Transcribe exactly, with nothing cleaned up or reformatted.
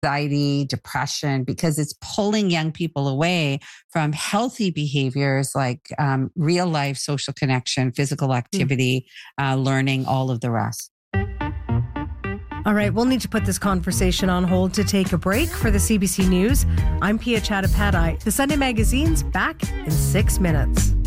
anxiety, depression, because it's pulling young people away from healthy behaviors like um, real life social connection, physical activity, mm. uh, learning, all of the rest. All right, we'll need to put this conversation on hold to take a break. For the C B C News, I'm Pia Chattopadhyay. The Sunday Magazine's back in six minutes.